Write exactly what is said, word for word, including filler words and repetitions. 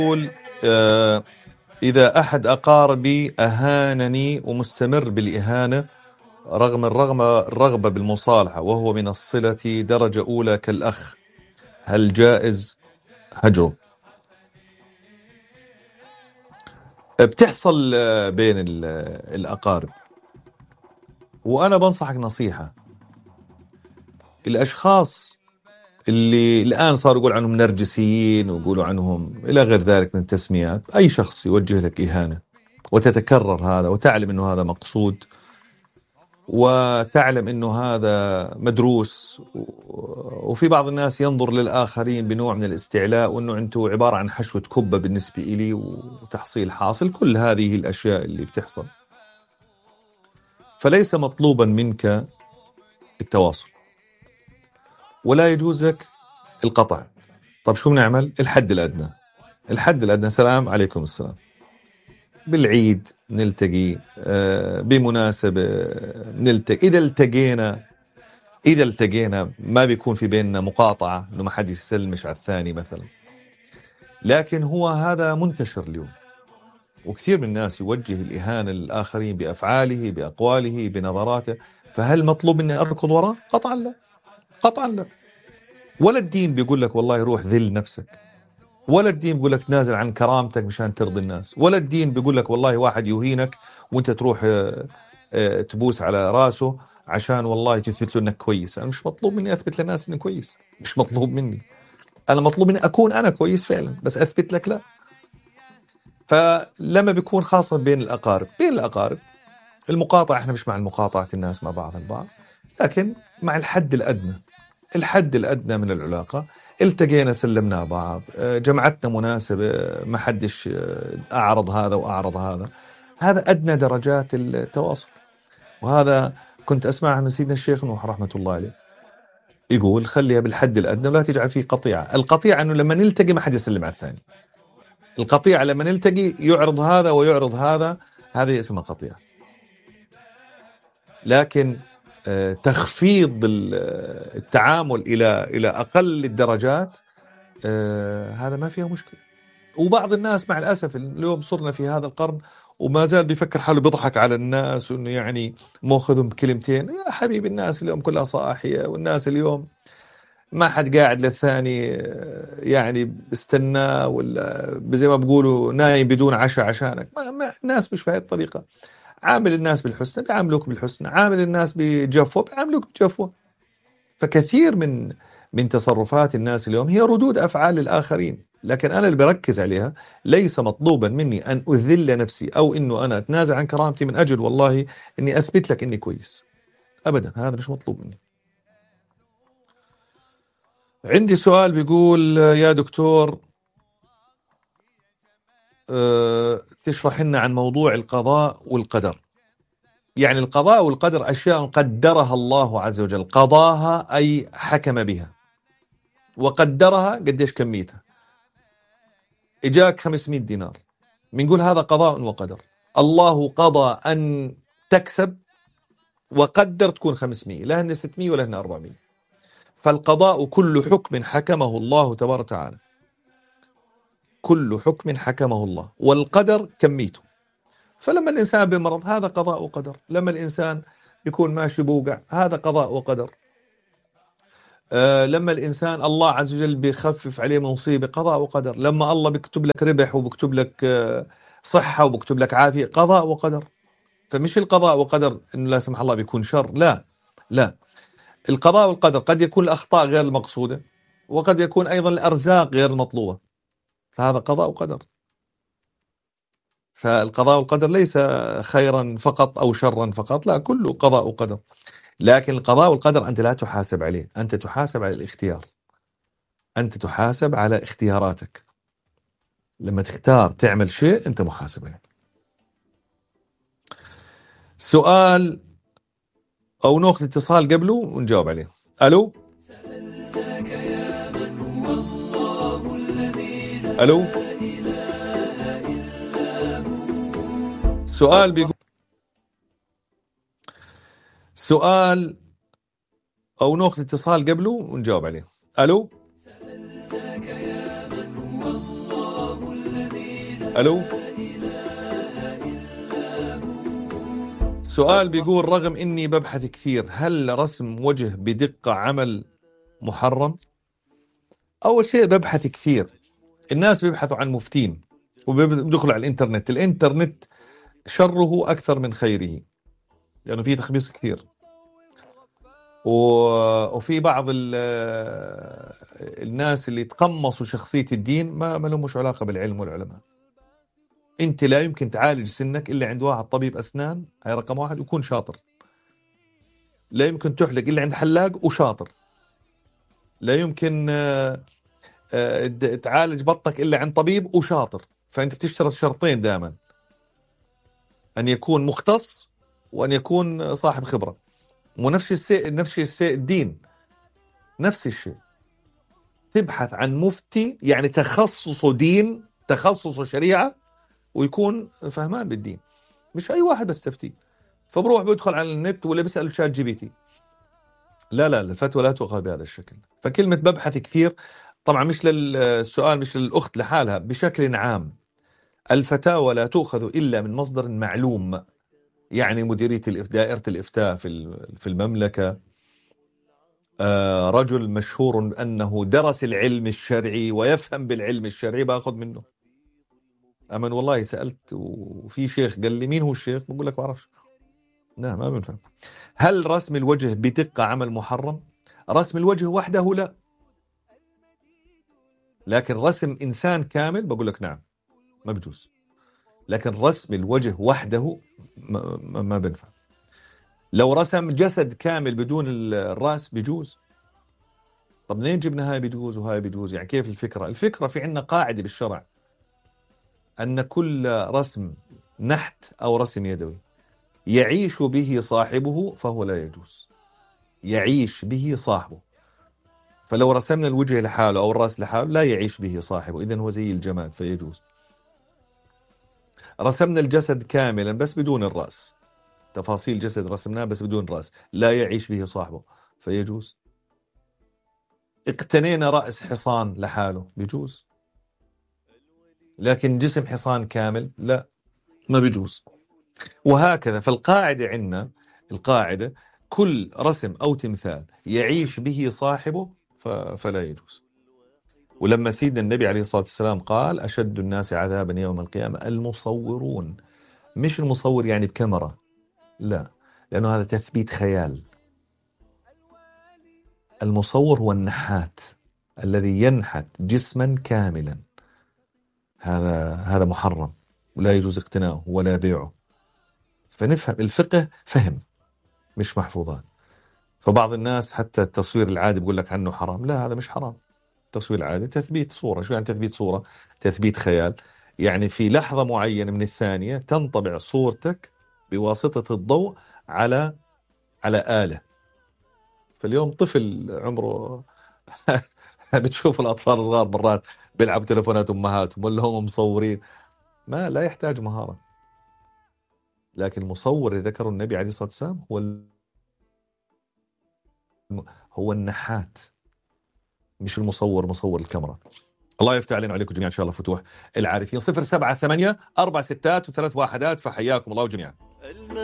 يقول آه إذا أحد أقاربي أهانني ومستمر بالإهانة رغم الرغم الرغبة بالمصالحة وهو من الصلة درجة أولى كالأخ، هل جائز هجره؟ بتحصل آه، بين ال- آه، الأقارب، وأنا بنصحك نصيحة. الأشخاص اللي الآن صاروا يقول عنهم نرجسيين ويقولوا عنهم إلى غير ذلك من التسميات، أي شخص يوجه لك إهانة وتتكرر هذا وتعلم أنه هذا مقصود وتعلم أنه هذا مدروس، وفي بعض الناس ينظر للآخرين بنوع من الاستعلاء وأنه أنتوا عبارة عن حشوة كبة بالنسبة إلي وتحصيل حاصل، كل هذه الأشياء اللي بتحصل. فليس مطلوبا منك التواصل ولا يجوز لك القطع. طب شو بنعمل؟ الحد الأدنى، الحد الأدنى سلام عليكم السلام، بالعيد نلتقي، آه، بمناسبة نلتقي، إذا التقينا إذا التقينا ما بيكون في بيننا مقاطعة إنه ما حد يسلمش على الثاني مثلا. لكن هو هذا منتشر اليوم، وكثير من الناس يوجه الإهانة للآخرين بأفعاله بأقواله بنظراته. فهل مطلوب مني أركض وراه؟ قطعا لا، قطعا لا. ولا الدين بيقول لك والله روح ذل نفسك، ولا الدين بيقول لك تنازل عن كرامتك مشان ترضي الناس، ولا الدين بيقول لك والله واحد يهينك وانت تروح آه، آه، تبوس على راسه عشان والله تثبت له انك كويس. انا مش مطلوب مني اثبت للناس اني كويس، مش مطلوب مني. انا مطلوب مني اكون انا كويس فعلا، بس اثبت لك لا. فلما بيكون خاصة بين الاقارب، بين الاقارب المقاطعة، احنا مش مع مقاطعة الناس مع بعض البعض، لكن مع الحد الادنى، الحد الأدنى من العلاقة. التقينا سلمنا بعض، جمعتنا مناسبة، ما حدش أعرض هذا وأعرض هذا، هذا أدنى درجات التواصل. وهذا كنت أسمعها من سيدنا الشيخ نوح رحمة الله عليه، يقول خليها بالحد الأدنى ولا تجعل فيه قطيعة. القطيعة أنه لما نلتقي ما حد يسلم على الثاني، القطيعة لما نلتقي يعرض هذا ويعرض هذا، هذه اسمها قطيعة. لكن آه، تخفيض التعامل إلى إلى أقل الدرجات، آه هذا ما فيها مشكلة. وبعض الناس مع الأسف اليوم صرنا في هذا القرن وما زال بيفكر حاله بيضحك على الناس وإنه يعني ماخذهم بكلمتين. يا حبيبي الناس اليوم كلها صاحية، والناس اليوم ما حد قاعد للثاني آه، يعني استناه، ولا زي ما بيقولوا نايم بدون عشاء عشانك. ما ما الناس مش بهذه الطريقة. عامل الناس بالحسنى بيعاملوك بالحسنى، عامل الناس بجفوة بيعاملوك بجفوة. فكثير من من تصرفات الناس اليوم هي ردود أفعال الآخرين، لكن أنا اللي بركز عليها ليس مطلوبا مني أن أذل نفسي أو إنه أنا أتنازل عن كرامتي من أجل والله إني أثبت لك إني كويس، أبدا، هذا مش مطلوب مني. عندي سؤال بيقول يا دكتور أه تشرح لنا عن موضوع القضاء والقدر. يعني القضاء والقدر أشياء قدرها الله عز وجل، قضاها أي حكم بها، وقدرها قديش كميتها. إجاك خمسمائة دينار، بنقول هذا قضاء وقدر. الله قضى أن تكسب وقدر تكون خمسمائة، لا هن ستمائة ولا هن أربعمائة. فالقضاء كل حكم حكمه الله تبارك وتعالى، كل حكم حكمه الله، والقدر كميته. فلما الإنسان بمرض هذا قضاء وقدر، لما الإنسان يكون ماشي بوقع هذا قضاء وقدر، أه لما الإنسان الله عز وجل بيخفف عليه مصيبة قضاء وقدر، لما الله بيكتب لك ربح وبيكتب لك أه صحة وبيكتب لك عافية قضاء وقدر. فمش القضاء وقدر إنه لا سمح الله بيكون شر، لا لا. القضاء والقدر قد يكون الأخطاء غير المقصودة، وقد يكون أيضا الأرزاق غير المطلوبة، فهذا قضاء وقدر. فالقضاء والقدر ليس خيرا فقط أو شرا فقط، لا، كله قضاء وقدر. لكن القضاء والقدر أنت لا تحاسب عليه، أنت تحاسب على الاختيار، أنت تحاسب على اختياراتك. لما تختار تعمل شيء أنت محاسب عليه. سؤال أو ناخذ اتصال قبله ونجاوب عليه. ألو ألو سؤال بيقول سؤال أو ناخذ اتصال قبله ونجاوب عليه. ألو ألو. سؤال بيقول: رغم إني ببحث كثير، هل رسم وجه بدقة عمل محرم؟ أول شيء ببحث كثير، الناس بيبحثوا عن مفتين وبيدخلوا على الإنترنت. الإنترنت شره أكثر من خيره لأنه فيه تخبيص كثير، وفي بعض الناس اللي تقمصوا شخصية الدين ما ما لهمش علاقة بالعلم والعلماء. أنت لا يمكن تعالج سنك إلا عند واحد طبيب أسنان، هاي رقم واحد، ويكون شاطر. لا يمكن تحلق إلا عند حلاق وشاطر. لا يمكن تعالج بطنك إلا عند طبيب وشاطر. فأنت بتشترط شرطين دائما: أن يكون مختص وأن يكون صاحب خبرة. ونفس الشيء نفس الشيء الدين، نفس الشيء. تبحث عن مفتي يعني تخصصه دين، تخصصه شريعة، ويكون فهمان بالدين، مش أي واحد بس تفتي. فبروح بيدخل على النت ولا بيسأل شات جي بي تي. لا لا الفتوى لا تؤخذ بهذا الشكل. فكلمة ببحث كثير طبعا مش للسؤال، مش للأخت لحالها، بشكل عام الفتاوى لا تؤخذ إلا من مصدر معلوم. يعني مديرية دائرة الإفتاء في المملكة، رجل مشهور أنه درس العلم الشرعي ويفهم بالعلم الشرعي، باخذ منه. أمن والله سألت وفي شيخ قال لي: مين هو الشيخ؟ بقول لك بعرفش. لا ما بنفهم. هل رسم الوجه بدقة عمل محرم؟ رسم الوجه وحده لا، لكن رسم إنسان كامل بقول لك نعم ما بجوز. لكن رسم الوجه وحده ما, ما بنفع. لو رسم جسد كامل بدون الرأس بجوز. طب منين جبنا هاي بجوز وهاي بجوز؟ يعني كيف الفكرة؟ الفكرة في عندنا قاعدة بالشرع أن كل رسم نحت أو رسم يدوي يعيش به صاحبه فهو لا يجوز. يعيش به صاحبه. فلو رسمنا الوجه لحاله أو الرأس لحاله لا يعيش به صاحبه، إذن هو زي الجماد فيجوز. رسمنا الجسد كاملا بس بدون الرأس، تفاصيل جسد رسمناه بس بدون رأس، لا يعيش به صاحبه فيجوز. اقتنينا رأس حصان لحاله بيجوز، لكن جسم حصان كامل لا، ما بيجوز. وهكذا. فالقاعدة عندنا، القاعدة كل رسم أو تمثال يعيش به صاحبه فلا يجوز. ولما سيدنا النبي عليه الصلاة والسلام قال: أشد الناس عذابا يوم القيامة المصورون. مش المصور يعني بكاميرا، لا، لأنه هذا تثبيت خيال. المصور هو النحات الذي ينحت جسما كاملا. هذا هذا محرم ولا يجوز اقتناؤه ولا بيعه. فنفهم الفقه فهم مش محفوظات. فبعض الناس حتى التصوير العادي بيقول لك عنه حرام. لا، هذا مش حرام. التصوير العادي تثبيت صورة. شو يعني تثبيت صورة؟ تثبيت خيال. يعني في لحظة معينة من الثانية تنطبع صورتك بواسطة الضوء على على آلة. فاليوم طفل عمره بتشوف الأطفال الصغار مرات بيلعبوا تلفونات أمهاتهم ولا هم مصورين، ما لا يحتاج مهارة. لكن المصور اللي ذكره النبي عليه الصلاة والسلام هو هو النحات، مش المصور مصور الكاميرا. الله يفتح علينا وعليكم جميعا إن شاء الله فتوح العارفين. صفر سبعة ثمانية أربع ستات وثلاث واحدات. فحياكم الله جميعا.